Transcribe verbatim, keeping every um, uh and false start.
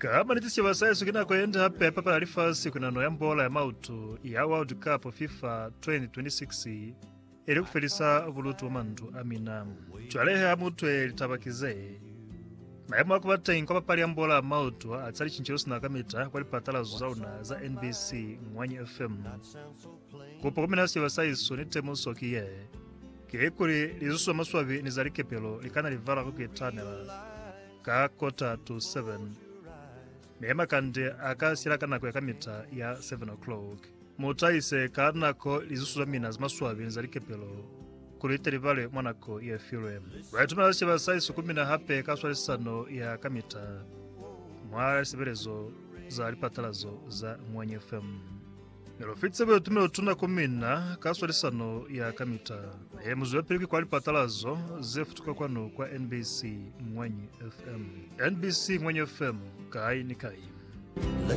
Kama nitisi wasayesu kina kwenda hapa papa alifasi kuna no yambola ya mautu ya World Cup FIFA twenty twenty-six ili kufelisa bulutu mandu amina. Twalehe amutwe litabakize. Na yamwa kubata inkopa pali yambola ya mautu atsali chinchirosi na kamita kwa lipatala zuzauna za N B C Mwanyi F M. Kupo kuminasi wasayesu nitemu sokiye. Kekuri lizusu maswavi nizalike pelo likana livala kuketanela. Ka kota to seven. Neema kande akasira kana kwa kamita ya seven o'clock. Mutaise kanako lizusu mina maswavi nzalike pelo. Kuliteri vale mwanako ya Filem. Raituma lasi basaisu kumina hape kaswali sano ya kamita. Mwara siberezo za lipatalazo za Mwanyi F M. Nelofitse bwe tume otuna kumina kaswali sano ya kamita. E muzuwe piliki kwa lipatalazo zefutuka kwano kwa N B C Mwanyi F M. N B C Mwanyi F M kai ni kai.